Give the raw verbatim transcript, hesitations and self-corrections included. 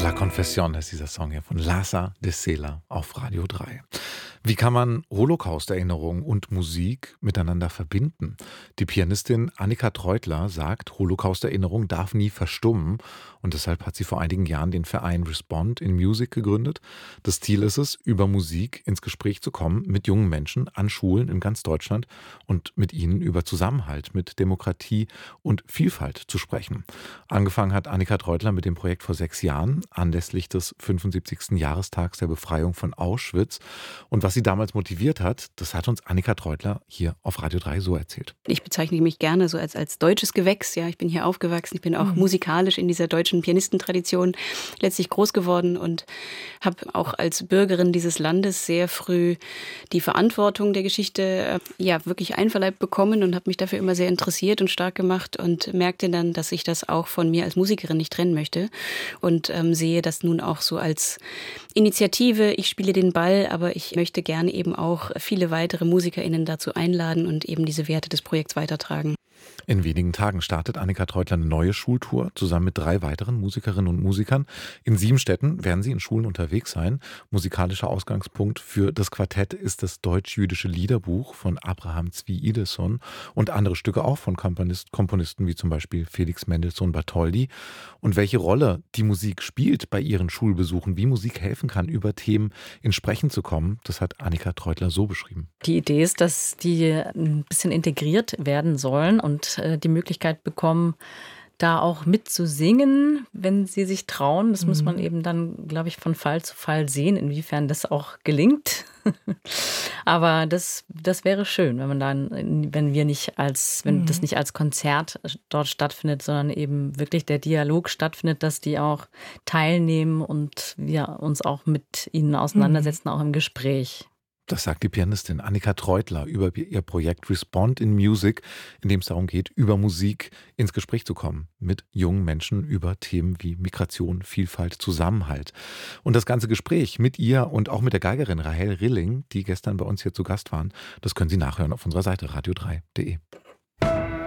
La Confession ist dieser Song hier von Lhasa de Sela auf Radio drei. Wie kann man Holocaust-Erinnerung und Musik miteinander verbinden? Die Pianistin Annika Treutler sagt, Holocaust-Erinnerung darf nie verstummen, und deshalb hat sie vor einigen Jahren den Verein Respond in Music gegründet. Das Ziel ist es, über Musik ins Gespräch zu kommen mit jungen Menschen an Schulen in ganz Deutschland und mit ihnen über Zusammenhalt, mit Demokratie und Vielfalt zu sprechen. Angefangen hat Annika Treutler mit dem Projekt vor sechs Jahren, anlässlich des fünfundsiebzigsten Jahrestags der Befreiung von Auschwitz. Und was sie damals motiviert hat, das hat uns Annika Treutler hier auf Radio drei so erzählt. Ich bezeichne mich gerne so als, als deutsches Gewächs. Ja, ich bin hier aufgewachsen. Ich bin auch mhm. musikalisch in dieser deutschen Pianistentradition letztlich groß geworden und habe auch als Bürgerin dieses Landes sehr früh die Verantwortung der Geschichte äh, ja wirklich einverleibt bekommen und habe mich dafür immer sehr interessiert und stark gemacht und merkte dann, dass ich das auch von mir als Musikerin nicht trennen möchte und ähm, sehe das nun auch so als Initiative. Ich spiele den Ball, aber ich möchte gerne eben auch viele weitere MusikerInnen dazu einladen und eben diese Werte des Projekts weitertragen. In wenigen Tagen startet Annika Treutler eine neue Schultour zusammen mit drei weiteren Musikerinnen und Musikern. In sieben Städten werden sie in Schulen unterwegs sein. Musikalischer Ausgangspunkt für das Quartett ist das deutsch-jüdische Liederbuch von Abraham Zvi Idesson und andere Stücke auch von Komponist, Komponisten wie zum Beispiel Felix Mendelssohn Bartholdy. Und welche Rolle die Musik spielt bei ihren Schulbesuchen, wie Musik helfen kann, über Themen ins Sprechen zu kommen, das hat Annika Treutler so beschrieben. Die Idee ist, dass die ein bisschen integriert werden sollen und die Möglichkeit bekommen, da auch mitzusingen, wenn sie sich trauen. Das mhm. muss man eben dann, glaube ich, von Fall zu Fall sehen, inwiefern das auch gelingt. Aber das, das wäre schön, wenn man dann, wenn wir nicht als, wenn mhm. das nicht als Konzert dort stattfindet, sondern eben wirklich der Dialog stattfindet, dass die auch teilnehmen und wir uns auch mit ihnen auseinandersetzen, mhm. auch im Gespräch. Das sagt die Pianistin Annika Treutler über ihr Projekt Respond in Music, in dem es darum geht, über Musik ins Gespräch zu kommen mit jungen Menschen über Themen wie Migration, Vielfalt, Zusammenhalt. Und das ganze Gespräch mit ihr und auch mit der Geigerin Rahel Rilling, die gestern bei uns hier zu Gast waren, das können Sie nachhören auf unserer Seite radio drei punkt de.